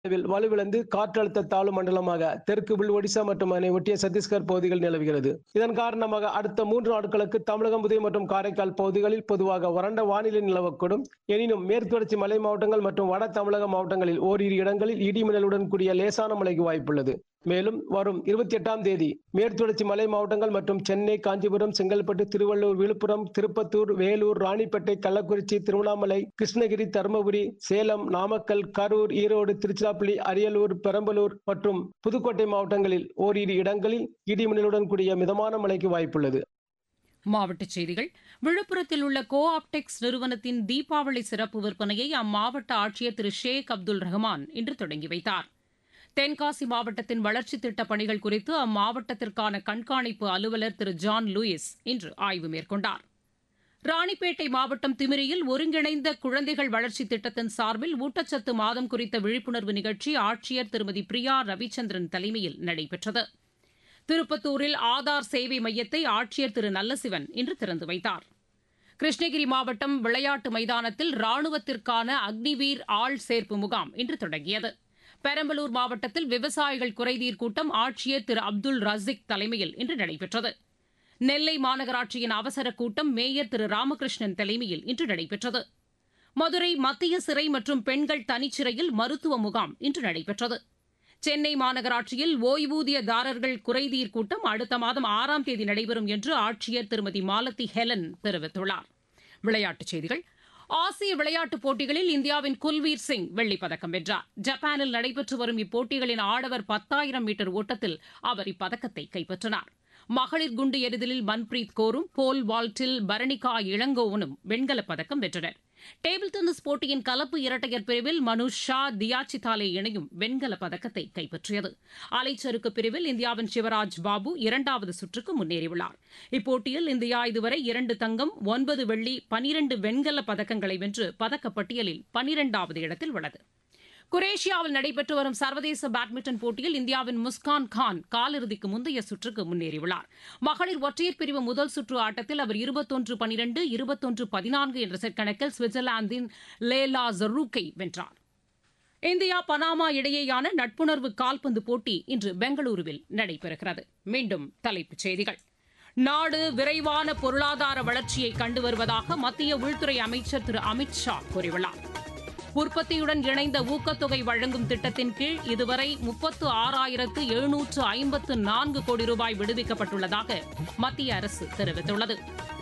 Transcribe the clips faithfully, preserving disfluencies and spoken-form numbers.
வலுவிழந்து காற்றழுத்த தாழ்வு மண்டலமாக தெற்கு உள் ஒடிசா மற்றும் அதனை ஒட்டிய சத்தீஸ்கர் பகுதிகள் நிலவுகிறது. இதன் காரணமாக அடுத்த மூன்று நாட்களுக்கு தமிழகம், புதுவை மற்றும் காரைக்கால் பகுதிகளில் பொதுவாக வறண்ட வானிலை நிலவக்கூடும். எனினும் மேற்கு தொடர்ச்சி மலை மாவட்டங்கள் மற்றும் வட தமிழக மாவட்டங்களில் ஓரிரு இடங்களில் இடி மின்னலுடன் கூடிய லேசான மழைக்கு வாய்ப்புள்ளது. மேலும் வரும் இருபத்தி எட்டாம் தேதி மேற்கு தொடர்ச்சி மலை மாவட்டங்கள் மற்றும் சென்னை, காஞ்சிபுரம், செங்கல்பட்டு, திருவள்ளூர், விழுப்புரம், திருப்பத்தூர், வேலூர், ராணிப்பேட்டை, கள்ளக்குறிச்சி, திருவண்ணாமலை, கிருஷ்ணகிரி, தருமபுரி, சேலம், நாமக்கல், கரூர், ஈரோடு, திருச்சிராப்பள்ளி, அரியலூர், பெரம்பலூர் மற்றும் புதுக்கோட்டை மாவட்டங்களில் ஓரிரு இடங்களில் இடி மின்னலுடன் கூடிய மிதமான மழைக்கு வாய்ப்புள்ளது. மாவட்டச் செய்திகள். விழுப்புரத்தில் உள்ள கோ ஆப்டெக்ஸ் நிறுவனத்தின் தீபாவளி சிறப்பு விற்பனையை அம்மாவட்ட ஆட்சியர் திரு ஷேக் அப்துல் ரஹ்மான் இன்று தொடங்கி வைத்தார். தென்காசி மாவட்டத்தின் வளர்ச்சித் திட்டப் பணிகள் குறித்து அம்மாவட்டத்திற்கான கண்காணிப்பு அலுவலர் திரு ஜான் லூயிஸ் இன்று ஆய்வு மேற்கொண்டார். ராணிப்பேட்டை மாவட்டம் திமிரியில் ஒருங்கிணைந்த குழந்தைகள் வளர்ச்சித் திட்டத்தின் சார்பில் ஊட்டச்சத்து மாதம் குறித்த விழிப்புணர்வு நிகழ்ச்சி ஆட்சியர் திருமதி பிரியா ரவிச்சந்திரன் தலைமையில் நடைபெற்றது. திருப்பத்தூரில் ஆதார் சேவை மையத்தை ஆட்சியர் திரு நல்லசிவன் இன்று திறந்து வைத்தார். கிருஷ்ணகிரி மாவட்டம் விளையாட்டு மைதானத்தில் ராணுவத்திற்கான அக்னிவீர் ஆள் சேர்ப்பு முகாம் இன்று தொடங்கியது. பெரம்பலூர் மாவட்டத்தில் விவசாயிகள் குறைதீர் கூட்டம் ஆட்சியர் திரு அப்துல் ரஸீக் தலைமையில் இன்று நடைபெற்றது. நெல்லை மாநகராட்சியின் அவசர கூட்டம் மேயர் திரு ராமகிருஷ்ணன் தலைமையில் இன்று நடைபெற்றது. மதுரை மத்திய சிறை மற்றும் பெண்கள் தனிச்சிறையில் மருத்துவ முகாம் இன்று நடைபெற்றது. சென்னை மாநகராட்சியில் ஓய்வூதியதாரர்கள் குறைதீர் கூட்டம் அடுத்த மாதம் ஆறாம் தேதி நடைபெறும் என்று ஆட்சியர் திருமதி மாலதி ஹெலன் தெரிவித்துள்ளார். விளையாட்டுச் செய்திகள். ஆசிய விளையாட்டுப் போட்டிகளில் இந்தியாவின் குல்வீர் சிங் வெள்ளிப் பதக்கம் வென்றார். ஜப்பானில் நடைபெற்று வரும் இப்போட்டிகளின் ஆடவர் பத்தாயிரம் மீட்டர் ஓட்டத்தில் அவர் இப்பதக்கத்தை கைப்பற்றினார். மகளிர் குண்டு எறிதலில் மன்பிரீத் கௌரும், போல் வால்ட்டில் பரணிகா இளங்கோவனும் வெண்கலப் பதக்கம் வென்றனர். டேபிள் டென்னிஸ் போட்டியின் கலப்பு இரட்டையர் பிரிவில் மனுஷ் ஷா, தியாச்சிதாலே இணையும் வெண்கலப் பதக்கத்தை கைப்பற்றியது. அலைச்சறுக்கு பிரிவில் இந்தியாவின் சிவராஜ் பாபு இரண்டாவது சுற்றுக்கு முன்னேறியுள்ளார். இப்போட்டியில் இந்தியா இதுவரை இரண்டு தங்கம், ஒன்பது வெள்ளி, பனிரண்டு வெண்கலப் பதக்கங்களை வென்று பதக்கப்பட்டியலில் பனிரெண்டாவது இடத்தில் உள்ளது. குரேஷியாவில் நடைபெற்று வரும் சர்வதேச பேட்மிண்டன் போட்டியில் இந்தியாவின் முஸ்கான் கான் காலிறுதிக்கு முந்தைய சுற்றுக்கு முன்னேறியுள்ளார். மகளிர் ஒற்றையர் பிரிவு முதல் சுற்று ஆட்டத்தில் அவர் இருபத்தொன்று பனிரெண்டு, இருபத்தொன்று பதினான்கு என்ற செட் கணக்கில் சுவிட்சர்லாந்தின் லேலா ஜரூக்கை வென்றார். இந்தியா பனாமா இடையேயான நட்புணர்வு கால்பந்து போட்டி இன்று பெங்களூருவில் நடைபெறுகிறது. மீண்டும் தலைப்புச் செய்திகள். நாடு விரைவான பொருளாதார வளர்ச்சியை கண்டு வருவதாக மத்திய உள்துறை அமைச்சர் திரு அமித் ஷா கூறியுள்ளார். உற்பத்தியுடன் இணைந்த ஊக்கத்தொகை வழங்கும் திட்டத்தின் கீழ் இதுவரை முப்பத்து ஆறாயிரத்து எழுநூற்று ஐம்பத்து நான்கு கோடி ரூபாய் விடுவிக்கப்பட்டுள்ளதாக மத்திய அரசு தெரிவித்துள்ளது.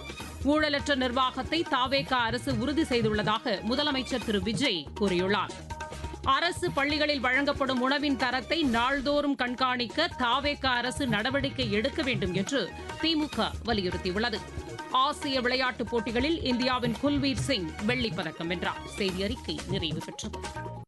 ஊழலற்ற நிர்வாகத்தை தாவேகா அரசு உறுதி செய்துள்ளதாக முதலமைச்சர் திரு விஜய் கூறியுள்ளார். அரசு பள்ளிகளில் வழங்கப்படும் உணவின் தரத்தை நாள்தோறும் கண்காணிக்க தாவேகா அரசு நடவடிக்கை எடுக்க வேண்டும் என்று திமுக வலியுறுத்தியுள்ளது. ஆசிய விளையாட்டுப் போட்டிகளில் இந்தியாவின் குல்வீர் சிங் வெள்ளிப் பதக்கம் வென்றார். செய்தி அறிக்கை நிறைவு பெற்றது.